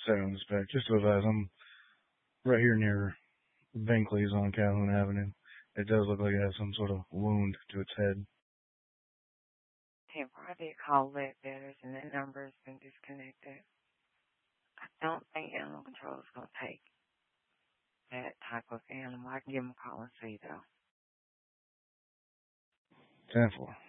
set on the spec. Just to advise, I'm right here near Binkley's on Calhoun Avenue. It does look like it has some sort of wound to its head. Tim, I did call Ledbetter's and that number has been disconnected. I don't think animal control is going to take that type of animal. I can give them a call and see, though. 10-4.